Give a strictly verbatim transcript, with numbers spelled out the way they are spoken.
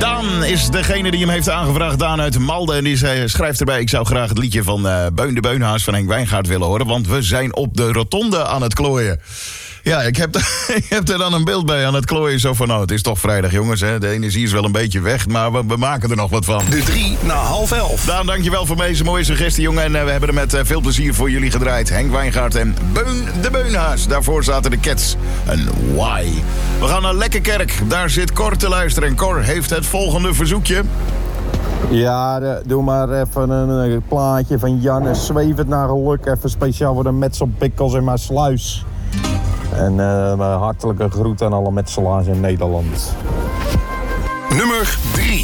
Daan is degene die hem heeft aangevraagd. Daan uit Malden. En die zei, schrijft erbij: ik zou graag het liedje van uh, Beun de Beunhaas van Henk Wijngaard willen horen. Want we zijn op de rotonde aan het klooien. Ja, ik heb, ik heb er dan een beeld bij aan het klooien. Zo van, nou, het is toch vrijdag, jongens. Hè? De energie is wel een beetje weg, maar we, we maken er nog wat van. De drie na half elf. Daan, dankjewel voor deze mooie suggestie, jongen. En uh, we hebben er met uh, veel plezier voor jullie gedraaid. Henk Wijngaard en Beun de Beunhaas. Daarvoor zaten de Cats. En Why. We gaan naar Lekkerkerk. Daar zit Cor te luisteren. En Cor heeft het volgende verzoekje. Ja, de, doe maar even een, een plaatje van Jan. Zweef het naar geluk. Even speciaal voor de metselpikkels in mijn sluis. En uh, hartelijke groet aan alle metselaars in Nederland. Nummer drie.